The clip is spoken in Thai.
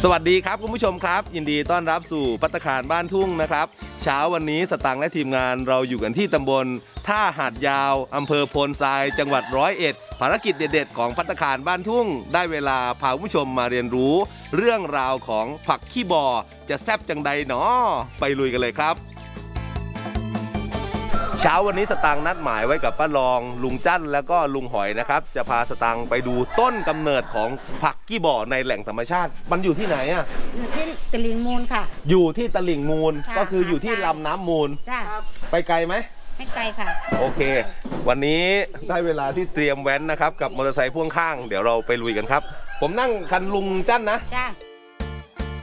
สวัสดีครับคุณผู้ชมครับยินดีต้อนรับสู่ภัตตาคารบ้านทุ่งนะครับเช้าวันนี้สตังค์และทีมงานเราอยู่กันที่ตำบลท่าหาดยาวอำเภอโพนทรายจังหวัด101ภารกิจเด็ดๆของภัตตาคารบ้านทุ่งได้เวลาพาคุณผู้ชมมาเรียนรู้เรื่องราวของผักขี้บอจะแซ่บจังใดหนอไปลุยกันเลยครับเช้าวันนี้สตางค์นัดหมายไว้กับป้ารองลุงจั้นแล้วก็ลุงหอยนะครับจะพาสตางค์ไปดูต้นกำเนิดของผักกี้บ่อในแหล่งธรรมชาติมันอยู่ที่ไหนอ่ะอยู่ที่ตลิ่งมูลค่ะอยู่ที่ตลิ่งมูลก็คืออยู่ที่ลำน้ำมูลจ้าไปไกลไหมไม่ไกลค่ะโอเควันนี้ได้เวลาที่เตรียมแว้นนะครับกับมอเตอร์ไซค์พ่วงข้างเดี๋ยวเราไปลุยกันครับผมนั่งคันลุงจั้นนะจ้า